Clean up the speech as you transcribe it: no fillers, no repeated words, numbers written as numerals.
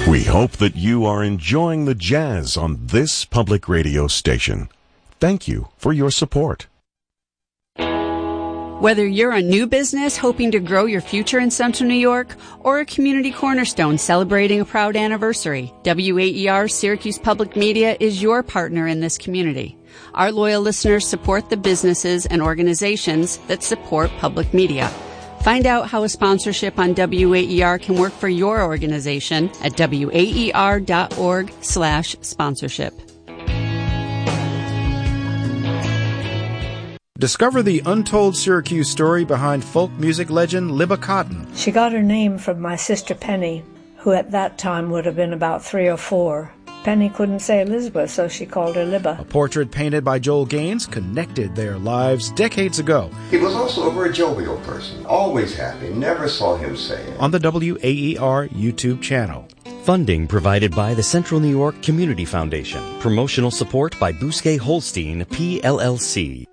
We hope that you are enjoying the jazz on this public radio station. Thank you for your support. Whether you're a new business hoping to grow your future in Central New York or a community cornerstone celebrating a proud anniversary, WAER Syracuse Public Media is your partner in this community. Our loyal listeners support the businesses and organizations that support public media. Find out how a sponsorship on WAER can work for your organization at waer.org/sponsorship. Discover the untold Syracuse story behind folk music legend Libba Cotton. She got her name from my sister Penny, who at that time would have been about 3 or 4. Penny couldn't say Elizabeth, so she called her Libba. A portrait painted by Joel Gaines connected their lives decades ago. He was also a very jovial person, always happy, never saw him sad. On the WAER YouTube channel. Funding provided by the Central New York Community Foundation. Promotional support by Bousquet Holstein, PLLC.